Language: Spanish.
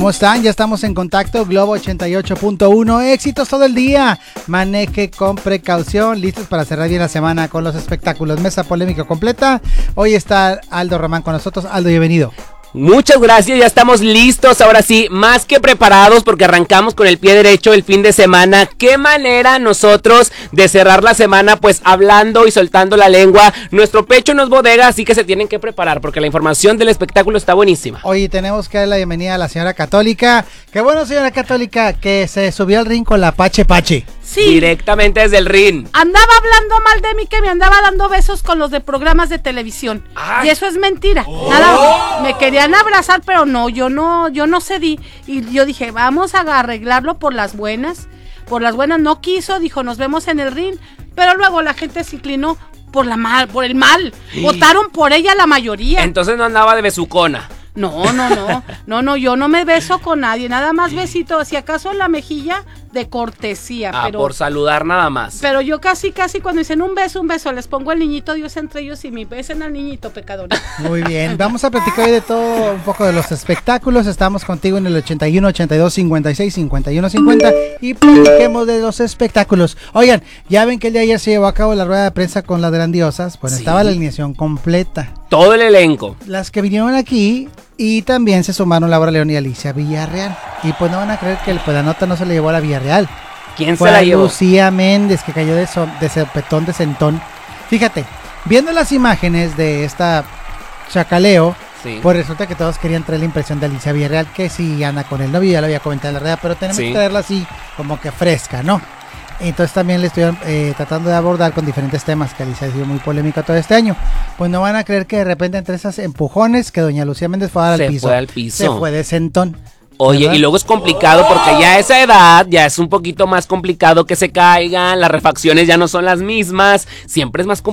¿Cómo están? Ya estamos en contacto, Globo 88.1, éxitos todo el día. Maneje con precaución, listos para cerrar bien la semana con los espectáculos. Mesa polémica completa. Hoy está Aldo Román con nosotros. Aldo, bienvenido. Muchas gracias, ya estamos listos, ahora sí, más que preparados porque arrancamos con el pie derecho el fin de semana. Qué manera nosotros de cerrar la semana pues hablando y soltando la lengua. Nuestro pecho no es bodega, así que se tienen que preparar porque la información del espectáculo está buenísima. Hoy tenemos que dar la bienvenida a la señora Católica. Qué bueno, señora Católica, que se subió al ring con la Pache Pache. Sí. Directamente desde el ring. Andaba hablando mal de mí, que me andaba dando besos con los de programas de televisión. Ay. Y eso es mentira. Nada, me querían abrazar, pero no, yo no cedí. Y yo dije, vamos a arreglarlo por las buenas. Por las buenas no quiso, dijo, nos vemos en el ring. Pero luego la gente se inclinó por el mal. Votaron por ella la mayoría. Entonces no andaba de besucona. No, yo no me beso con nadie, nada más besito, si acaso en la mejilla de cortesía. Pero por saludar nada más. Pero yo casi cuando dicen un beso, les pongo el niñito Dios entre ellos y me besen al niñito pecador. Muy bien, vamos a platicar hoy de todo, un poco de los espectáculos. Estamos contigo en el 81, 82, 56, 51, 50 y platiquemos de los espectáculos. Oigan, ya ven que el día de ayer se llevó a cabo la rueda de prensa con las grandiosas, pues sí. Estaba la alineación completa. Todo el elenco. Las que vinieron aquí y también se sumaron Laura León y Alicia Villarreal. Y pues no van a creer que la nota no se le llevó a la Villarreal. ¿Quién se la llevó? Lucía Méndez, que cayó de sopetón de sentón. Fíjate, viendo las imágenes de esta chacaleo, sí. Pues resulta que todos querían traer la impresión de Alicia Villarreal, que si anda con el novio, ya lo había comentado en la red, pero tenemos que traerla así, como que fresca, ¿no? Entonces también le estuvieron tratando de abordar con diferentes temas, que Alicia ha sido muy polémica todo este año. Pues no van a creer que de repente entre esas empujones que doña Lucía Méndez fue a dar al piso. Se fue de sentón. Oye, ¿verdad? Y luego es complicado porque ya a esa edad ya es un poquito más complicado que se caigan, las refacciones ya no son las mismas, siempre es más complicado.